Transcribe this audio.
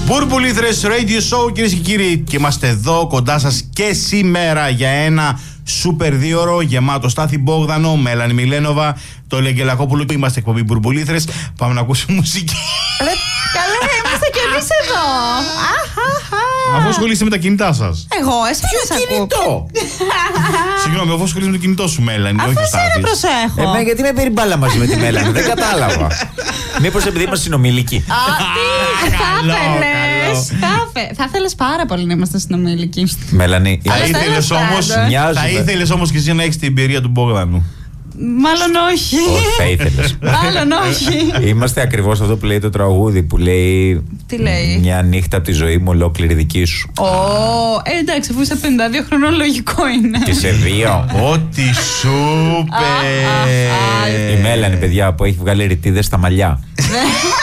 Μπουρμπουλήθρες Radio Show, κυρίες και κύριοι, και είμαστε εδώ κοντά σας και σήμερα για ένα σούπερ 2ωρο γεμάτο Στάθη Μπόγδανο, Μέλανη Μιλένοβα, το Λεγγελακόπουλο. Είμαστε εκπομπή Μπουρμπουλήθρες. Πάμε να ακούσουμε μουσική. Καλά, είμαστε κι εμείς εδώ. Αφού ασχολείστε με τα κινητά σας. Εγώ, εσύ ποιος ακούω. Συγγνώμη, αφού ασχολείστε με το κινητό σου, Μέλανη. Αφού εσένα προσέχω. Γιατί με πήρε μπάλα μαζί με τη Μέλανη, δεν κατάλαβα. Μήπως επειδή είμαστε συνομιλικοί. Θα ήθελες πάρα πολύ να είμαστε συνομιλικοί. Μέλανη, θα ήθελες όμως και εσύ να έχεις την εμπειρία του Μπόγδανου. Μάλλον όχι. Όχι, θα ήθελες. Μάλλον όχι. Είμαστε ακριβώς αυτό που λέει το τραγούδι, που λέει. Τι λέει? Μια νύχτα από τη ζωή μου ολόκληρη δική σου. Εντάξει, αφού είσαι 52 χρονών, λογικό είναι. Και σε 2. Ό,τι σούπερ. Η Μέλανη, παιδιά, που έχει βγάλει ρητίδες στα μαλλιά.